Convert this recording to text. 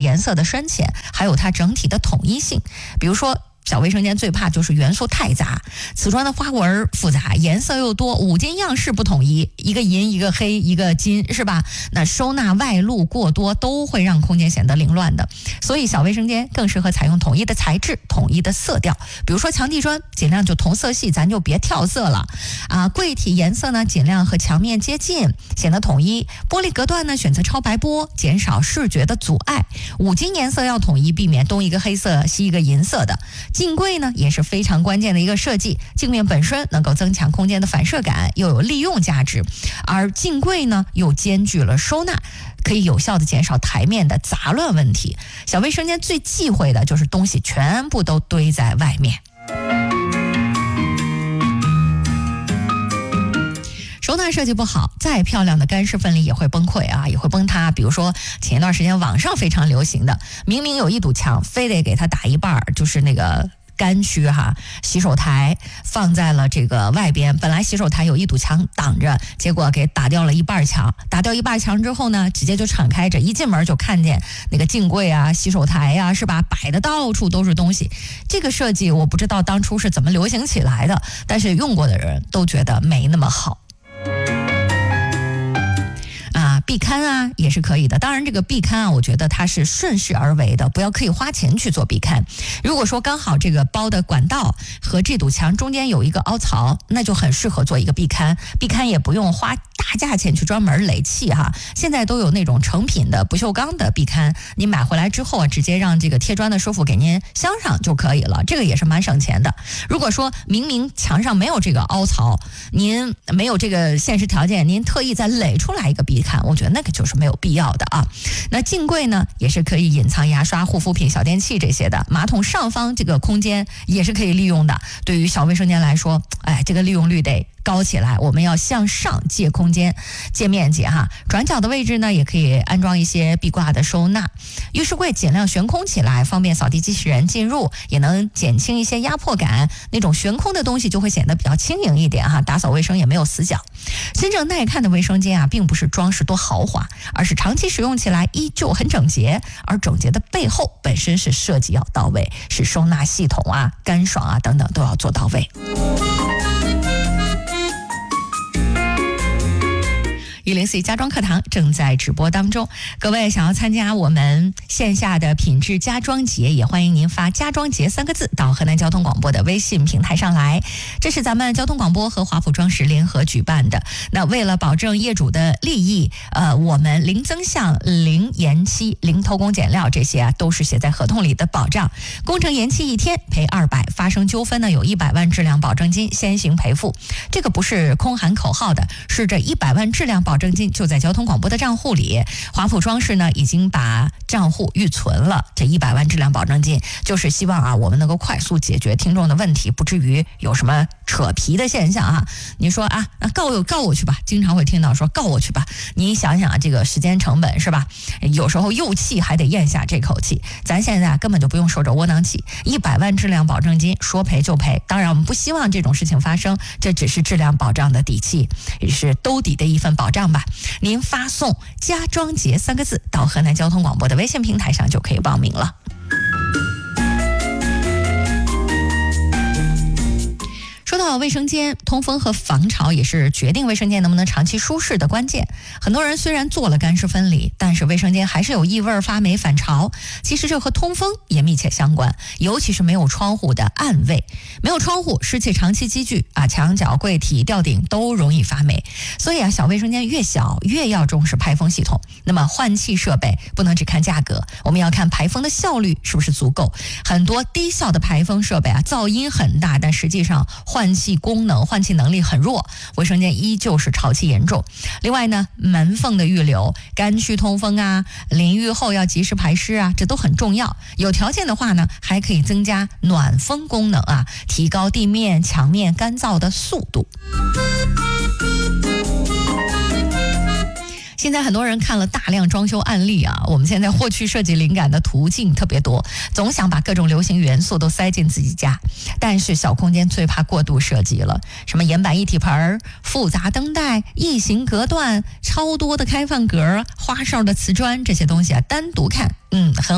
颜色的深浅，还有它整体的统一性。比如说小卫生间最怕就是元素太杂，瓷砖的花纹复杂，颜色又多，五金样式不统一，一个银一个黑一个金，是吧？那收纳外露过多都会让空间显得凌乱的。所以小卫生间更适合采用统一的材质、统一的色调。比如说墙地砖尽量就同色系，咱就别跳色了啊。柜体颜色呢尽量和墙面接近，显得统一。玻璃隔断呢选择超白玻，减少视觉的阻碍。五金颜色要统一，避免东一个黑色西一个银色的。镜柜呢也是非常关键的一个设计，镜面本身能够增强空间的反射感，又有利用价值，而镜柜呢又兼具了收纳，可以有效的减少台面的杂乱问题。小卫生间最忌讳的就是东西全部都堆在外面。收纳设计不好，再漂亮的干湿分离也会崩溃啊，也会崩塌。比如说前一段时间网上非常流行的，明明有一堵墙，非得给它打一半，就是那个干区哈，洗手台放在了这个外边，本来洗手台有一堵墙挡着，结果给打掉了一半墙。打掉一半墙之后呢，直接就敞开着，一进门就看见那个镜柜啊、洗手台啊，是吧？摆的到处都是东西。这个设计我不知道当初是怎么流行起来的，但是用过的人都觉得没那么好。壁龛啊也是可以的，当然这个壁龛啊，我觉得它是顺势而为的，不要刻意花钱去做壁龛。如果说刚好这个包的管道和这堵墙中间有一个凹槽，那就很适合做一个壁龛。壁龛也不用花大价钱去专门垒砌哈，现在都有那种成品的不锈钢的壁龛，你买回来之后啊，直接让这个贴砖的师傅给您镶上就可以了，这个也是蛮省钱的。如果说明明墙上没有这个凹槽，您没有这个现实条件，您特意再垒出来一个壁龛，我觉得那个就是没有必要的啊。那镜柜呢也是可以隐藏牙刷、护肤品、小电器这些的，马桶上方这个空间也是可以利用的。对于小卫生间来说，这个利用率得高起来，我们要向上借空间、借面积哈。转角的位置呢，也可以安装一些壁挂的收纳。浴室柜尽量悬空起来，方便扫地机器人进入，也能减轻一些压迫感。那种悬空的东西就会显得比较轻盈一点哈，打扫卫生也没有死角。真正耐看的卫生间啊，并不是装饰多豪华，而是长期使用起来依旧很整洁。而整洁的背后，本身是设计要到位，是收纳系统啊、干爽啊等等都要做到位。104家装课堂正在直播当中，各位想要参加我们线下的品质家装节，也欢迎您发家装节3个字到河南交通广播的微信平台上来。这是咱们交通广播和华普装饰联合举办的，那为了保证业主的利益，我们零增项、零延期、零偷工减料，这些啊都是写在合同里的保障。工程延期1天赔200，发生纠纷呢有100万质量保证金先行赔付。这个不是空喊口号的，是这100万质量保证金就在交通广播的账户里。华普装饰呢已经把账户预存了，这100万质量保证金就是希望啊我们能够快速解决听众的问题，不至于有什么扯皮的现象啊。你说啊，告我去吧，经常会听到说告我去吧。你想想啊，这个时间成本是吧？有时候又气还得咽下这口气。咱现在根本就不用受着窝囊气，100万质量保证金说赔就赔。当然我们不希望这种事情发生，这只是质量保障的底气，也是兜底的一份保障吧。您发送家装节3个字到河南交通广播的微信平台上就可以报名了。说到卫生间，通风和防潮也是决定卫生间能不能长期舒适的关键。很多人虽然做了干湿分离，但是卫生间还是有异味、发霉、反潮。其实这和通风也密切相关，尤其是没有窗户的暗卫。没有窗户，湿气长期积聚啊，墙角、柜体、吊顶都容易发霉。所以啊，小卫生间越小越要重视排风系统。那么换气设备不能只看价格，我们要看排风的效率是不是足够。很多低效的排风设备啊，噪音很大，但实际上换气功能、换气能力很弱，卫生间依旧是潮气严重。另外呢，门缝的预留、干区通风啊，淋浴后要及时排湿啊，这都很重要。有条件的话呢，还可以增加暖风功能啊，提高地面、墙面干燥的速度。现在很多人看了大量装修案例啊，我们现在获取设计灵感的途径特别多，总想把各种流行元素都塞进自己家。但是小空间最怕过度设计了，什么岩板一体盆、复杂灯带、异形隔断、超多的开放格、花哨的瓷砖，这些东西啊，单独看很